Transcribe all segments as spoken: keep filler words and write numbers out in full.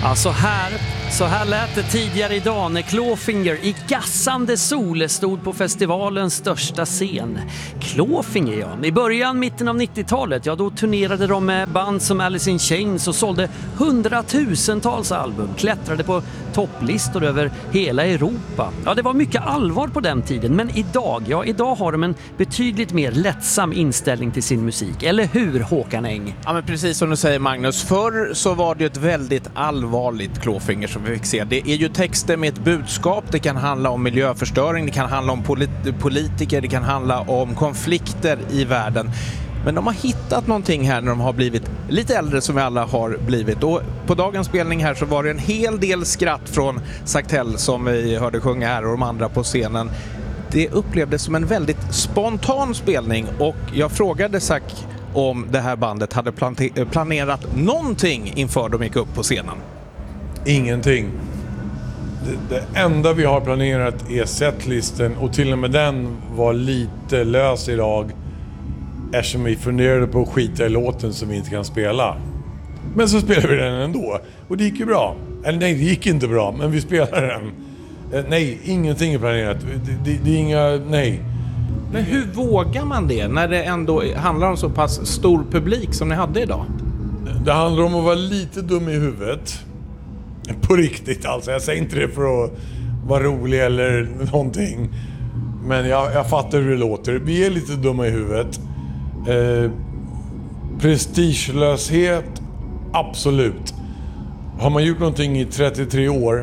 Ja, så här, så här lät det tidigare idag när Clawfinger i gassande sol stod på festivalens största scen. Clawfinger, ja. I början, mitten av nittiotalet, ja, då turnerade de med band som Alice in Chains och sålde hundratusentals album. Klättrade på topplistor över hela Europa. Ja, det var mycket allvar på den tiden, men idag, ja, idag har de en betydligt mer lättsam inställning till sin musik. Eller hur, Håkan Eng? Ja, men precis som du säger, Magnus. Förr så var det ett väldigt allvarligt Clawfinger som vi fick se. Det är ju texter med ett budskap. Det kan handla om miljöförstöring, det kan handla om polit- politiker, det kan handla om konflikter i världen. Men de har hittat någonting här när de har blivit lite äldre, som vi alla har blivit. Och på dagens spelning här så var det en hel del skratt från Saktell som vi hörde sjunga här och de andra på scenen. Det upplevdes som en väldigt spontan spelning och jag frågade Zack om det här bandet hade plante- planerat någonting inför de gick upp på scenen. Ingenting. Det, det enda vi har planerat är setlisten och till och med den var lite lös idag eftersom vi funderade på att skita i låten som vi inte kan spela. Men så spelade vi den ändå och det gick ju bra. Eller nej, det gick inte bra, men vi spelade den. Eh, nej, ingenting är planerat. Det, det, det är inga, nej. Men hur vågar man det när det ändå handlar om så pass stor publik som ni hade idag? Det handlar om att vara lite dum i huvudet. På riktigt alltså. Jag säger inte det för att vara rolig eller någonting. Men jag, jag fattar hur det låter. Vi är lite dumma i huvudet. Eh, prestigelöshet, absolut. Har man gjort någonting i trettiotre år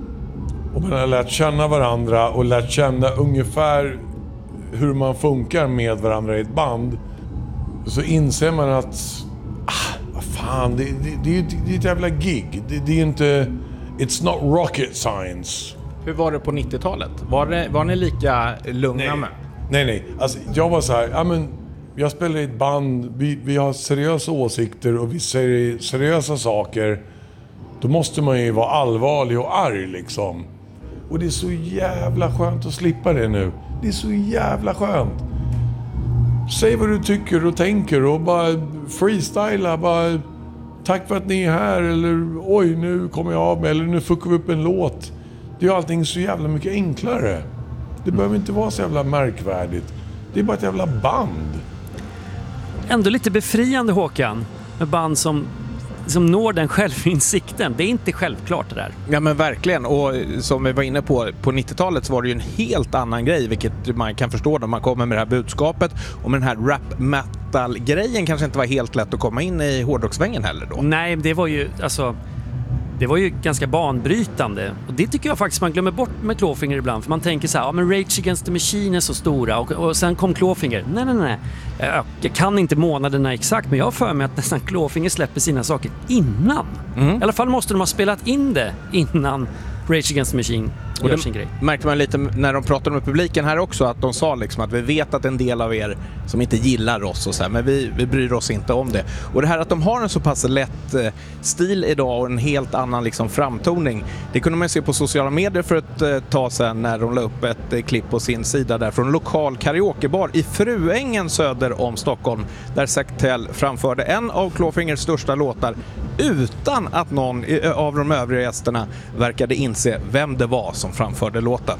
och man har lärt känna varandra och lärt känna ungefär hur man funkar med varandra i ett band, så inser man att ah, vad fan, det, det, det, det är ett jävla gig. Det, det är inte, it's not rocket science. Hur var det på nittiotalet? Var, det, var ni lika lugna nej. med? Nej, nej. Alltså, jag var så här, ja, men jag spelar i ett band, vi, vi har seriösa åsikter och vi säger seriösa saker. Då måste man ju vara allvarlig och arg liksom. Och det är så jävla skönt att slippa det nu. Det är så jävla skönt. Säg vad du tycker och tänker och bara freestyla. Bara tack för att ni är här. Eller oj, nu kommer jag av mig. Eller nu fuckar vi upp en låt. Det är allting så jävla mycket enklare. Det behöver inte vara så jävla märkvärdigt. Det är bara ett jävla band. Ändå lite befriande, Håkan, med band som som når den självinsikten. Det är inte självklart det där. Ja, men verkligen. Och som vi var inne på, på nittiotalet så var det ju en helt annan grej, vilket man kan förstå när man kommer med det här budskapet. Och med den här rap metal-grejen kanske inte var helt lätt att komma in i hårdrocksvängen heller då. Nej, det var ju alltså det var ju ganska banbrytande. Och det tycker jag faktiskt man glömmer bort med Clawfinger ibland. För man tänker så här, ja men Rage Against the Machine är så stora. Och, och sen kom Clawfinger. Nej, nej, nej. Jag, jag kan inte månaderna exakt, men jag har för mig att nästan Clawfinger släpper sina saker innan. Mm. I alla fall måste de ha spelat in det innan Rage Against the Machine. Och det grej. Märkte man lite när de pratade med publiken här också, att de sa liksom att vi vet att en del av er som inte gillar oss och så här, men vi, vi bryr oss inte om det. Och det här att de har en så pass lätt eh, stil idag och en helt annan liksom framtoning, det kunde man se på sociala medier för ett eh, tag sedan när de la upp ett eh, klipp på sin sida där från en lokal karaokebar i Fruängen söder om Stockholm, där Saktell framförde en av Clawfingers största låtar utan att någon av de övriga gästerna verkade inse vem det var som framförde låten.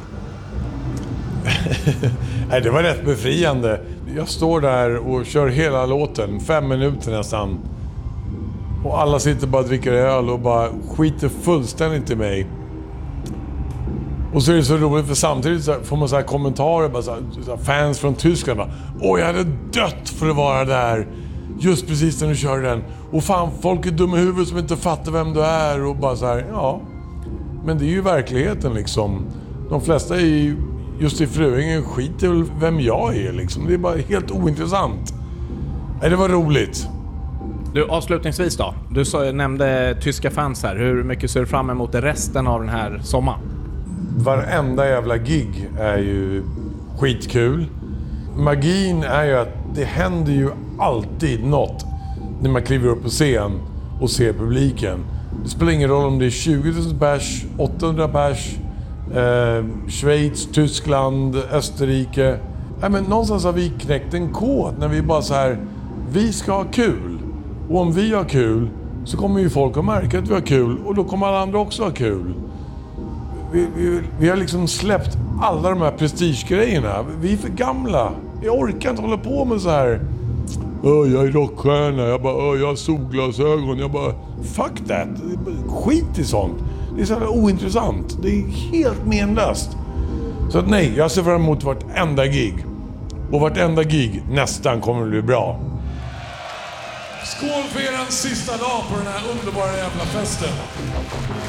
Nej, det var rätt befriande. Jag står där och kör hela låten, fem minuter nästan. Och alla sitter bara och dricker öl och bara skiter fullständigt i mig. Och så är det så roligt, för samtidigt så får man så här kommentarer, bara så här, så här fans från Tyskland bara, åh, jag hade dött för att vara där just precis när du kör den. Och fan, folk är dumma i huvudet som inte fattar vem du är. Och bara så här, ja. Men det är ju verkligheten liksom. De flesta är ju, just i Fruängen skiter väl vem jag är liksom. Det är bara helt ointressant. Nej, det var roligt. Du, avslutningsvis då. Du så, nämnde tyska fans här. Hur mycket ser du fram emot resten av den här sommaren? Varenda jävla gig är ju skitkul. Magin är ju att det händer ju alltid något när man kliver upp på scen och ser publiken. Det spelar ingen roll om det är tjugo tusen pers, åttahundra pers, eh, Schweiz, Tyskland, Österrike. Nej, men någonstans har vi knäckt en kod när vi bara så här, vi ska ha kul. Och om vi har kul så kommer ju folk att märka att vi har kul och då kommer alla andra också ha kul. Vi, vi, vi har liksom släppt alla de här prestigegrejerna. Vi är för gamla. Jag orkar inte hålla på med så här. Åh, jag är rockstjärna. Jag bara, åh, jag har solglasögon. Jag bara, fuck that. Skit i sånt. Det är så här ointressant. Det är helt menlöst. Så att nej, jag ser fram emot vartenda gig. Och vartenda gig nästan kommer att bli bra. Skål för er sista dag på den här underbara jävla festen.